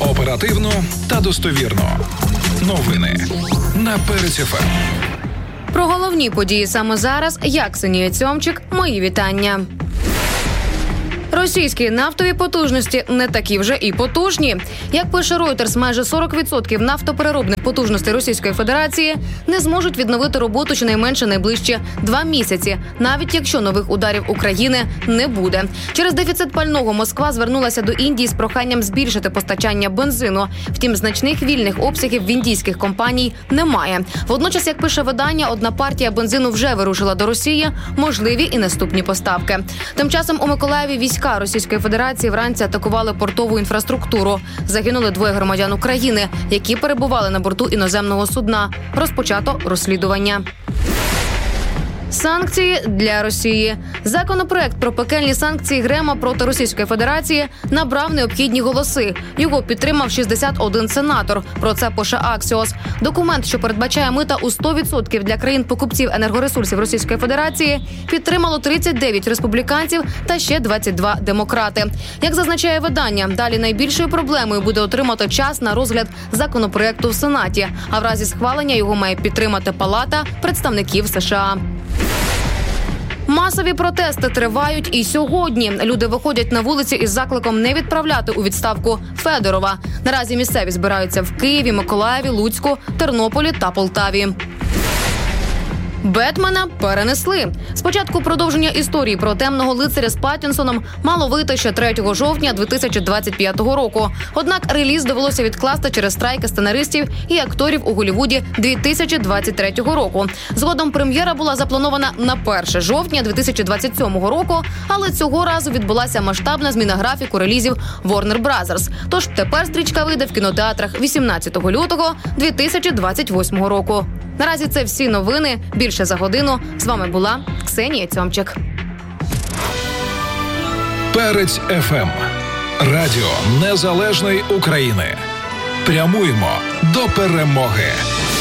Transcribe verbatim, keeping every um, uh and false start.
Оперативно та достовірно. Новини на Перець еф ем. Про головні події саме зараз я, Ксенія Цьомчик. Мої вітання. Російські нафтові потужності не такі вже і потужні. Як пише Reuters, майже сорок відсотків нафтопереробних потужностей Російської Федерації не зможуть відновити роботу щонайменше найближчі два місяці, навіть якщо нових ударів України не буде. Через дефіцит пального Москва звернулася до Індії з проханням збільшити постачання бензину. Втім, значних вільних обсягів в індійських компаній немає. Водночас, як пише видання, одна партія бензину вже вирушила до Росії, можливі і наступні поставки. Тим часом у Миколаєві війська Російської Федерації вранці атакували портову інфраструктуру. Загинули двоє громадян України, які перебували на борту іноземного судна. Розпочато розслідування. Санкції для Росії. Законопроект про пекельні санкції Грема проти Російської Федерації набрав необхідні голоси. Його підтримав шістдесят один сенатор. Про це пише Axios. Документ, що передбачає мита у сто відсотків для країн-покупців енергоресурсів Російської Федерації, підтримало тридцять дев'ять республіканців та ще двадцять два демократи. Як зазначає видання, далі найбільшою проблемою буде отримати час на розгляд законопроекту в Сенаті, а в разі схвалення його має підтримати Палата представників США. Масові протести тривають і сьогодні. Люди виходять на вулиці із закликом не відправляти у відставку Федорова. Наразі місцеві збираються в Києві, Миколаєві, Луцьку, Тернополі та Полтаві. Бетмена перенесли. Спочатку продовження історії про темного лицаря з Паттінсоном мало вийти ще третього жовтня дві тисячі двадцять п'ятого року. Однак реліз довелося відкласти через страйки сценаристів і акторів у Голлівуді дві тисячі двадцять третього року. Згодом прем'єра була запланована на перше жовтня дві тисячі двадцять сьомого року, але цього разу відбулася масштабна зміна графіку релізів Warner Brothers. Тож тепер стрічка вийде в кінотеатрах вісімнадцятого лютого дві тисячі двадцять восьмого року. Наразі це всі новини. Більше за годину. З вами була Ксенія Цьомчик. Перець еф ем. Радіо Незалежної України. Прямуємо до перемоги.